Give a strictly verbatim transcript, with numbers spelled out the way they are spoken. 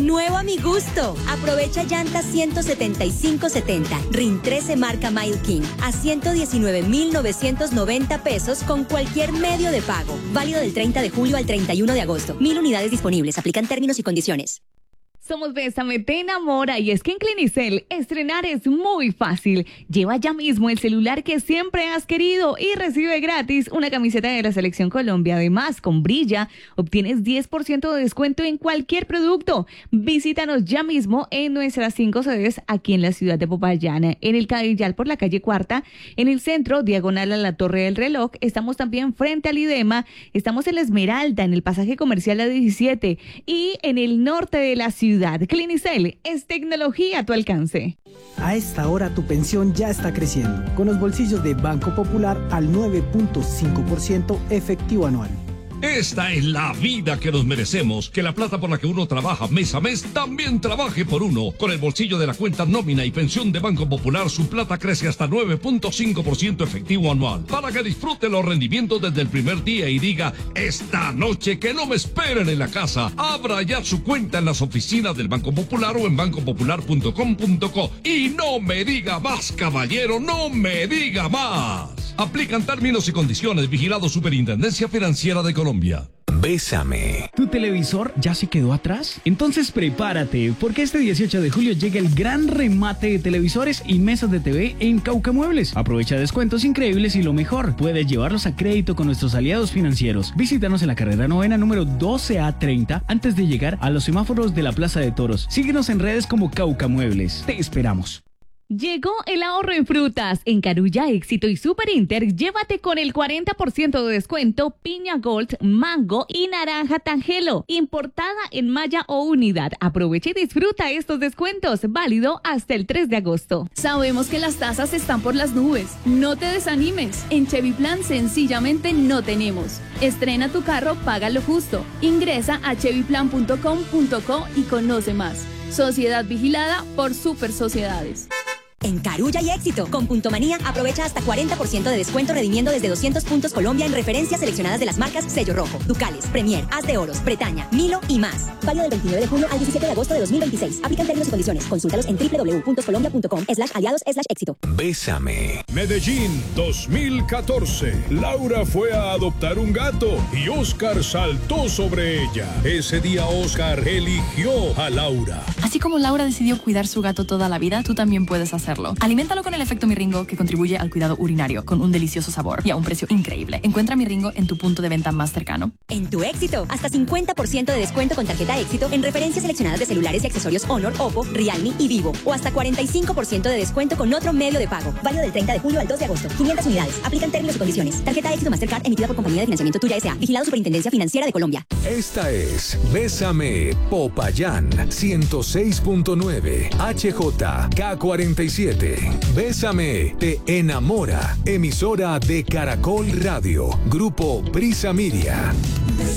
nuevo a mi gusto. Aprovecha llantas ciento setenta y cinco setenta, R I N trece marca Mile King a ciento diecinueve mil novecientos noventa pesos con cualquier medio de pago. Válido del treinta de julio al treinta y uno de agosto. Mil unidades disponibles. Aplican términos y condiciones. Somos Bésame, te enamora, y es que en Clinicel estrenar es muy fácil. Lleva ya mismo el celular que siempre has querido y recibe gratis una camiseta de la Selección Colombia. Además, con Brilla obtienes diez por ciento de descuento en cualquier producto. Visítanos ya mismo en nuestras cinco sedes aquí en la ciudad de Popayán, en el Cadillal por la calle Cuarta, en el centro, diagonal a la Torre del Reloj. Estamos también frente al IDEMA, estamos en la Esmeralda, en el pasaje comercial A diecisiete y en el norte de la ciudad. Clinicel es tecnología a tu alcance. A esta hora tu pensión ya está creciendo, con los bolsillos de Banco Popular al nueve punto cinco por ciento efectivo anual. Esta es la vida que nos merecemos, que la plata por la que uno trabaja mes a mes también trabaje por uno. Con el bolsillo de la cuenta nómina y pensión de Banco Popular, su plata crece hasta nueve punto cinco por ciento efectivo anual, para que disfrute los rendimientos desde el primer día y diga, esta noche que no me esperen en la casa. Abra ya su cuenta en las oficinas del Banco Popular o en banco popular punto com punto co. Y no me diga más, caballero, no me diga más. Aplican términos y condiciones. Vigilado Superintendencia Financiera de Colombia. Bésame. ¿Tu televisor ya se quedó atrás? Entonces prepárate, porque este dieciocho de julio llega el gran remate de televisores y mesas de T V en Cauca Muebles. Aprovecha descuentos increíbles y lo mejor, puedes llevarlos a crédito con nuestros aliados financieros. Visítanos en la carrera novena número doce A treinta antes de llegar a los semáforos de la Plaza de Toros. Síguenos en redes como Cauca Muebles. Te esperamos. Llegó el ahorro en frutas. En Carulla, Éxito y Super Inter, llévate con el cuarenta por ciento de descuento piña gold, mango y naranja tangelo, importada en malla o unidad. Aprovecha y disfruta estos descuentos, válido hasta el tres de agosto. Sabemos que las tasas están por las nubes. No te desanimes. En Chevy Plan sencillamente no tenemos. Estrena tu carro, paga lo justo. Ingresa a chevy plan punto com punto co y conoce más. Sociedad vigilada por Super Sociedades. En Carulla y Éxito, con Punto Manía, aprovecha hasta cuarenta por ciento de descuento redimiendo desde doscientos puntos Colombia en referencias seleccionadas de las marcas Sello Rojo, Ducales, Premier, Haz de Oros, Bretaña, Milo y más. Válido del veintinueve de junio al diecisiete de agosto de dos mil veintiséis. Aplican términos y condiciones. Consúltalos en doble u doble u doble u punto colombia punto com slash aliados slash éxito. Bésame. Medellín dos mil catorce. Laura fue a adoptar un gato y Oscar saltó sobre ella. Ese día Oscar eligió a Laura. Así como Laura decidió cuidar su gato toda la vida, tú también puedes hacerlo. Aliméntalo con el efecto Miringo, que contribuye al cuidado urinario, con un delicioso sabor y a un precio increíble. Encuentra Miringo en tu punto de venta más cercano. En tu Éxito, hasta cincuenta por ciento de descuento con tarjeta Éxito en referencias seleccionadas de celulares y accesorios Honor, Oppo, Realme y Vivo. O hasta cuarenta y cinco por ciento de descuento con otro medio de pago. Válido del treinta de julio al dos de agosto. quinientas unidades. Aplican términos y condiciones. Tarjeta Éxito Mastercard emitida por Compañía de Financiamiento Tuya S A. Vigilado Superintendencia Financiera de Colombia. Esta es Bésame Popayán ciento seis punto nueve H J K cuarenta y siete. Bésame te enamora. Emisora de Caracol Radio. Grupo Prisa Miria.